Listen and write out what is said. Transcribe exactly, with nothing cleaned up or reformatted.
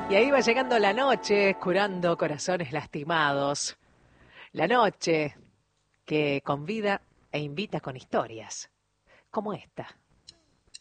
Y ahí va llegando la noche, curando corazones lastimados. La noche que convida e invita con historias, como esta.